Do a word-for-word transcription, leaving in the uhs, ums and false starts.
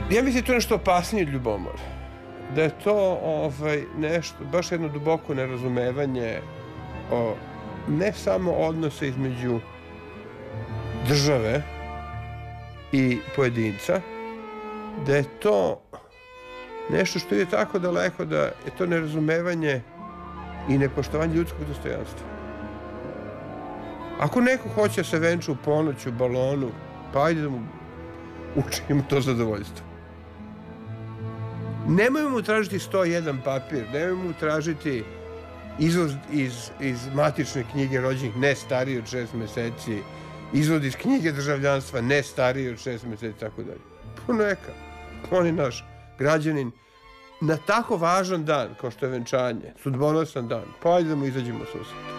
Ja mislim da je to nešto opasnije od ljubomore. Da je to ovaj, nešto, baš jedno duboko nerazumevanje o, ne samo odnose između države i pojedinca, da je to nešto što ide tako daleko da je to nerazumevanje i nepoštovanje ljudskog dostojanstva. Ako neko hoće se venča u ponoć u balonu, pa ajde da mu učinimo to zadovoljstvo. Nemojmo mu tražiti sto jedan papir, nemojmo mu tražiti izvod iz, iz matične knjige rođenih ne stariji od šest meseci, izvod iz knjige državljanstva ne stariji od šest meseci, tako dalje. Pa neka, on je naš građanin na tako važan dan kao što je venčanje, sudbonosan dan, pa ajde da mu izađemo u susret.